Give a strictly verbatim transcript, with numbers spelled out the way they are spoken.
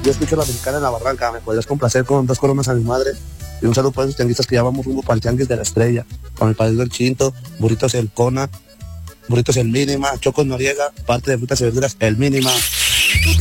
Yo escucho la mexicana en la barranca, me podrías complacer con dos coronas a mi madre. Y un saludo para esos tianguistas que ya vamos rumbo para el tianguis de la Estrella, con el país del Chinto, burritos el Cona, burritos el Mínima, Chocos Noriega, parte de frutas y verduras el Mínima.